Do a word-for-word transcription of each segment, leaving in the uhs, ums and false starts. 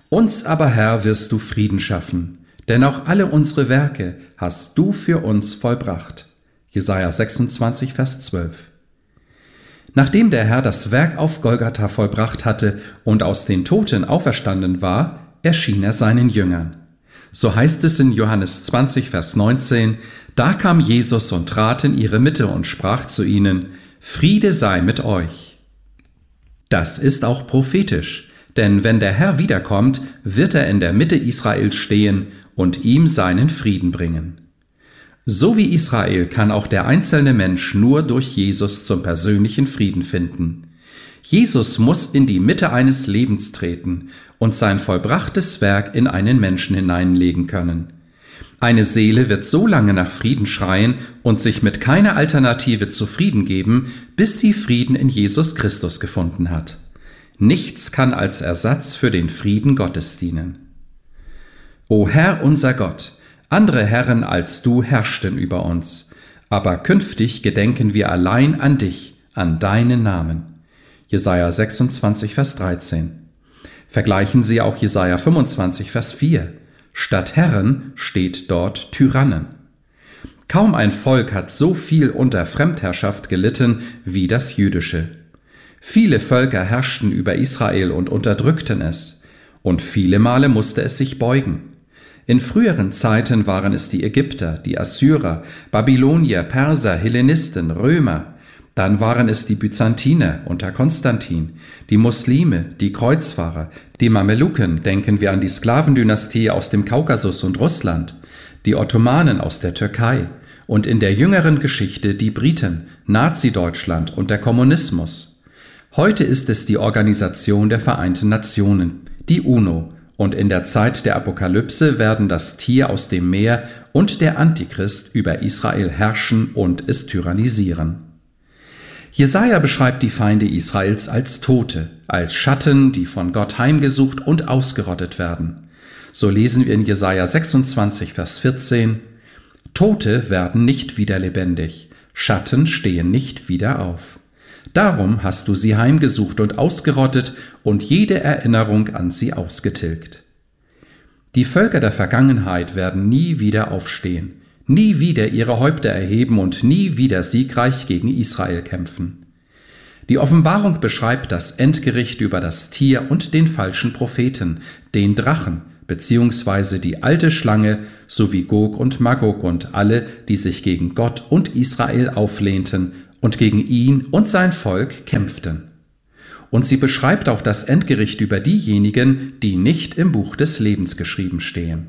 Uns aber, Herr, wirst du Frieden schaffen, denn auch alle unsere Werke hast du für uns vollbracht. Jesaja sechsundzwanzig, Vers zwölf. Nachdem der Herr das Werk auf Golgatha vollbracht hatte und aus den Toten auferstanden war, erschien er seinen Jüngern. So heißt es in Johannes zwanzig, Vers neunzehn, da kam Jesus und trat in ihre Mitte und sprach zu ihnen, Friede sei mit euch. Das ist auch prophetisch, denn wenn der Herr wiederkommt, wird er in der Mitte Israels stehen und ihm seinen Frieden bringen. So wie Israel kann auch der einzelne Mensch nur durch Jesus zum persönlichen Frieden finden. Jesus muss in die Mitte eines Lebens treten und sein vollbrachtes Werk in einen Menschen hineinlegen können. Eine Seele wird so lange nach Frieden schreien und sich mit keiner Alternative zufrieden geben, bis sie Frieden in Jesus Christus gefunden hat. Nichts kann als Ersatz für den Frieden Gottes dienen. O Herr unser Gott, andere Herren als du herrschten über uns, aber künftig gedenken wir allein an dich, an deinen Namen. Jesaja sechsundzwanzig, Vers dreizehn. Vergleichen Sie auch Jesaja fünfundzwanzig, Vers vier. Statt Herren steht dort Tyrannen. Kaum ein Volk hat so viel unter Fremdherrschaft gelitten wie das jüdische. Viele Völker herrschten über Israel und unterdrückten es, und viele Male musste es sich beugen. In früheren Zeiten waren es die Ägypter, die Assyrer, Babylonier, Perser, Hellenisten, Römer. Dann waren es die Byzantiner unter Konstantin, die Muslime, die Kreuzfahrer, die Mameluken, denken wir an die Sklavendynastie aus dem Kaukasus und Russland, die Ottomanen aus der Türkei und in der jüngeren Geschichte die Briten, Nazi-Deutschland und der Kommunismus. Heute ist es die Organisation der Vereinten Nationen, die UNO, und in der Zeit der Apokalypse werden das Tier aus dem Meer und der Antichrist über Israel herrschen und es tyrannisieren. Jesaja beschreibt die Feinde Israels als Tote, als Schatten, die von Gott heimgesucht und ausgerottet werden. So lesen wir in Jesaja sechsundzwanzig, Vers vierzehn, Tote werden nicht wieder lebendig, Schatten stehen nicht wieder auf. Darum hast du sie heimgesucht und ausgerottet und jede Erinnerung an sie ausgetilgt. Die Völker der Vergangenheit werden nie wieder aufstehen, nie wieder ihre Häupter erheben und nie wieder siegreich gegen Israel kämpfen. Die Offenbarung beschreibt das Endgericht über das Tier und den falschen Propheten, den Drachen, beziehungsweise die alte Schlange sowie Gog und Magog und alle, die sich gegen Gott und Israel auflehnten und gegen ihn und sein Volk kämpften. Und sie beschreibt auch das Endgericht über diejenigen, die nicht im Buch des Lebens geschrieben stehen.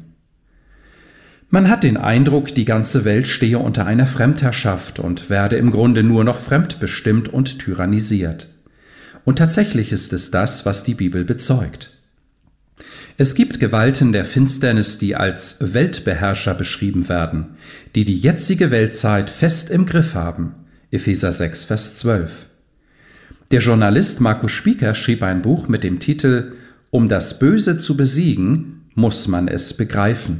Man hat den Eindruck, die ganze Welt stehe unter einer Fremdherrschaft und werde im Grunde nur noch fremdbestimmt und tyrannisiert. Und tatsächlich ist es das, was die Bibel bezeugt. Es gibt Gewalten der Finsternis, die als Weltbeherrscher beschrieben werden, die die jetzige Weltzeit fest im Griff haben. Epheser sechs, Vers zwölf. Der Journalist Markus Spieker schrieb ein Buch mit dem Titel »Um das Böse zu besiegen, muss man es begreifen«.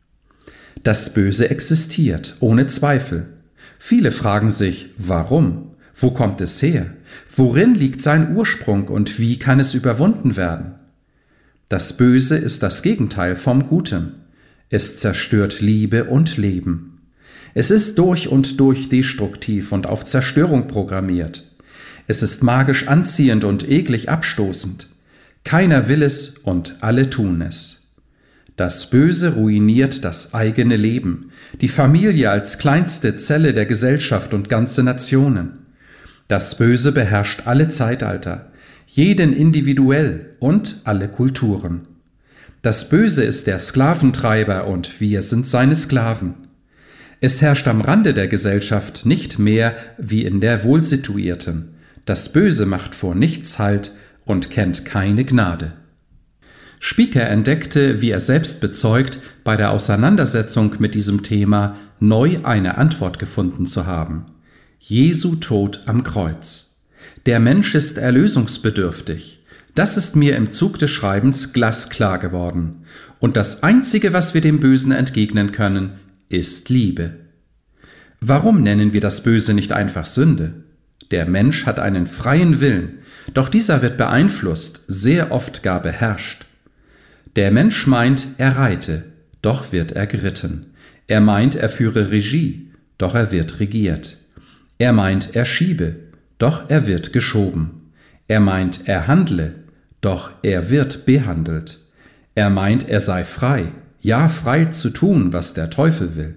Das Böse existiert, ohne Zweifel. Viele fragen sich, warum? Wo kommt es her? Worin liegt sein Ursprung und wie kann es überwunden werden? Das Böse ist das Gegenteil vom Guten. Es zerstört Liebe und Leben. Es ist durch und durch destruktiv und auf Zerstörung programmiert. Es ist magisch anziehend und eklig abstoßend. Keiner will es und alle tun es. Das Böse ruiniert das eigene Leben, die Familie als kleinste Zelle der Gesellschaft und ganze Nationen. Das Böse beherrscht alle Zeitalter, jeden individuell und alle Kulturen. Das Böse ist der Sklaventreiber und wir sind seine Sklaven. Es herrscht am Rande der Gesellschaft nicht mehr wie in der Wohlsituierten. Das Böse macht vor nichts Halt und kennt keine Gnade. Spieker entdeckte, wie er selbst bezeugt, bei der Auseinandersetzung mit diesem Thema neu eine Antwort gefunden zu haben. Jesu Tod am Kreuz. Der Mensch ist erlösungsbedürftig. Das ist mir im Zug des Schreibens glasklar geworden. Und das Einzige, was wir dem Bösen entgegnen können, ist Liebe. Warum nennen wir das Böse nicht einfach Sünde? Der Mensch hat einen freien Willen, doch dieser wird beeinflusst, sehr oft gar beherrscht. Der Mensch meint, er reite, doch wird er geritten. Er meint, er führe Regie, doch er wird regiert. Er meint, er schiebe, doch er wird geschoben. Er meint, er handle, doch er wird behandelt. Er meint, er sei frei, ja frei zu tun, was der Teufel will.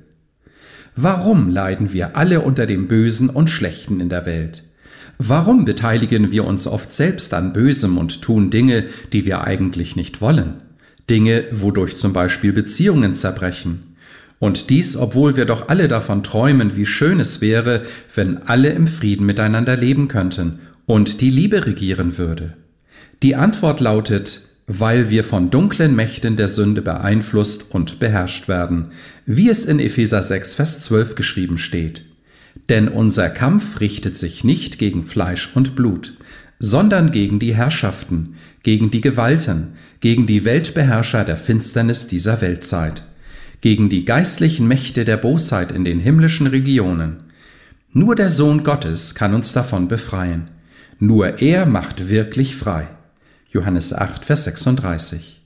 Warum leiden wir alle unter dem Bösen und Schlechten in der Welt? Warum beteiligen wir uns oft selbst an Bösem und tun Dinge, die wir eigentlich nicht wollen? Dinge, wodurch zum Beispiel Beziehungen zerbrechen. Und dies, obwohl wir doch alle davon träumen, wie schön es wäre, wenn alle im Frieden miteinander leben könnten und die Liebe regieren würde. Die Antwort lautet, weil wir von dunklen Mächten der Sünde beeinflusst und beherrscht werden, wie es in Epheser sechs, Vers zwölf geschrieben steht. Denn unser Kampf richtet sich nicht gegen Fleisch und Blut, sondern gegen die Herrschaften, gegen die Gewalten, gegen die Weltbeherrscher der Finsternis dieser Weltzeit, gegen die geistlichen Mächte der Bosheit in den himmlischen Regionen. Nur der Sohn Gottes kann uns davon befreien. Nur er macht wirklich frei. Johannes acht, Vers sechsunddreißig.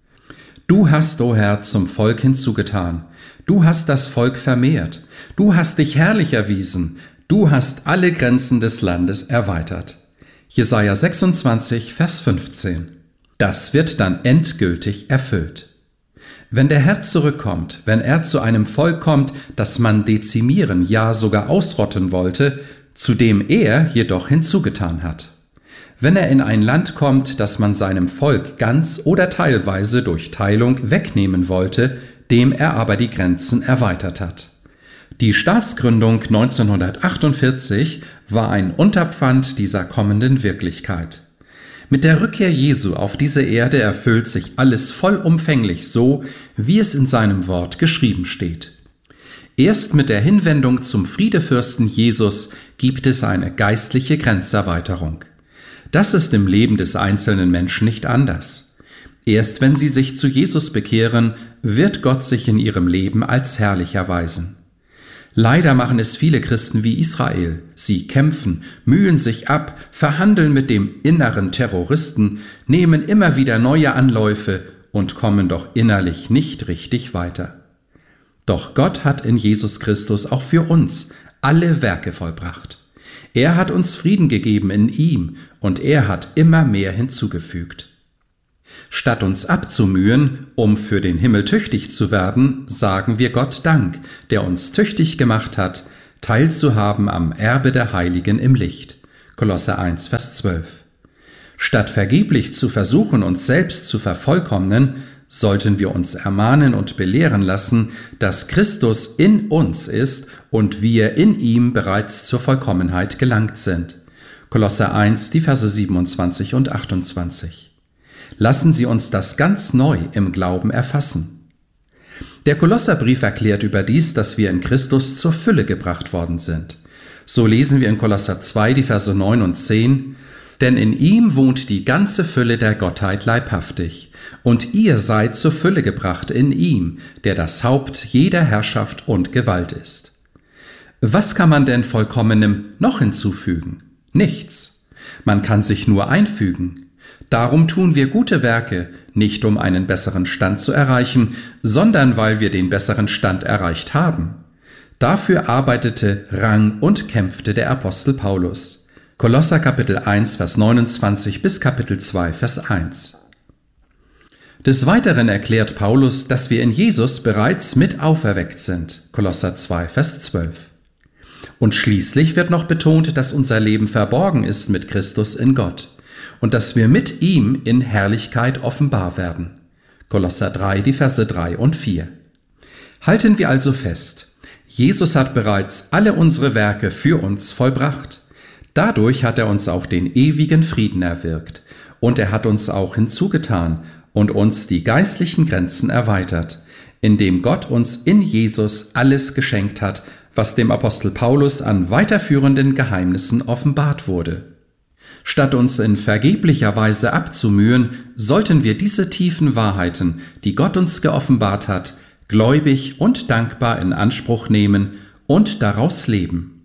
Du hast, o Herr, zum Volk hinzugetan. Du hast das Volk vermehrt. Du hast dich herrlich erwiesen. Du hast alle Grenzen des Landes erweitert. Jesaja sechsundzwanzig, Vers fünfzehn. Das wird dann endgültig erfüllt. Wenn der Herr zurückkommt, wenn er zu einem Volk kommt, das man dezimieren, ja sogar ausrotten wollte, zu dem er jedoch hinzugetan hat. Wenn er in ein Land kommt, das man seinem Volk ganz oder teilweise durch Teilung wegnehmen wollte, dem er aber die Grenzen erweitert hat. Die Staatsgründung neunzehnhundertachtundvierzig war ein Unterpfand dieser kommenden Wirklichkeit. Mit der Rückkehr Jesu auf diese Erde erfüllt sich alles vollumfänglich so, wie es in seinem Wort geschrieben steht. Erst mit der Hinwendung zum Friedefürsten Jesus gibt es eine geistliche Grenzerweiterung. Das ist im Leben des einzelnen Menschen nicht anders. Erst wenn sie sich zu Jesus bekehren, wird Gott sich in ihrem Leben als herrlich erweisen. Leider machen es viele Christen wie Israel. Sie kämpfen, mühen sich ab, verhandeln mit dem inneren Terroristen, nehmen immer wieder neue Anläufe und kommen doch innerlich nicht richtig weiter. Doch Gott hat in Jesus Christus auch für uns alle Werke vollbracht. Er hat uns Frieden gegeben in ihm und er hat immer mehr hinzugefügt. Statt uns abzumühen, um für den Himmel tüchtig zu werden, sagen wir Gott Dank, der uns tüchtig gemacht hat, teilzuhaben am Erbe der Heiligen im Licht. Kolosser eins, Vers zwölf. Statt vergeblich zu versuchen, uns selbst zu vervollkommnen, sollten wir uns ermahnen und belehren lassen, dass Christus in uns ist und wir in ihm bereits zur Vollkommenheit gelangt sind. Kolosser eins, die Verse siebenundzwanzig und achtundzwanzig. Lassen Sie uns das ganz neu im Glauben erfassen. Der Kolosserbrief erklärt überdies, dass wir in Christus zur Fülle gebracht worden sind. So lesen wir in Kolosser zwei, die Verse neun und zehn, denn in ihm wohnt die ganze Fülle der Gottheit leibhaftig, und ihr seid zur Fülle gebracht in ihm, der das Haupt jeder Herrschaft und Gewalt ist. Was kann man denn Vollkommenem noch hinzufügen? Nichts. Man kann sich nur einfügen. Darum tun wir gute Werke, nicht um einen besseren Stand zu erreichen, sondern weil wir den besseren Stand erreicht haben. Dafür arbeitete, rang und kämpfte der Apostel Paulus. Kolosser Kapitel eins, Vers neunundzwanzig bis Kapitel zwei, Vers eins. Des Weiteren erklärt Paulus, dass wir in Jesus bereits mit auferweckt sind. Kolosser zwei, Vers zwölf. Und schließlich wird noch betont, dass unser Leben verborgen ist mit Christus in Gott und dass wir mit ihm in Herrlichkeit offenbar werden. Kolosser drei, die Verse drei und vier. Halten wir also fest, Jesus hat bereits alle unsere Werke für uns vollbracht. Dadurch hat er uns auch den ewigen Frieden erwirkt und er hat uns auch hinzugetan und uns die geistlichen Grenzen erweitert, indem Gott uns in Jesus alles geschenkt hat, was dem Apostel Paulus an weiterführenden Geheimnissen offenbart wurde. Statt uns in vergeblicher Weise abzumühen, sollten wir diese tiefen Wahrheiten, die Gott uns geoffenbart hat, gläubig und dankbar in Anspruch nehmen und daraus leben.